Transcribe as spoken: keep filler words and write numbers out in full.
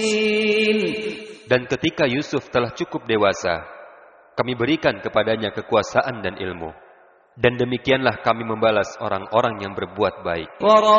Dan ketika Yusuf telah cukup dewasa, kami berikan kepadanya kekuasaan dan ilmu. Dan demikianlah kami membalas orang-orang yang berbuat baik.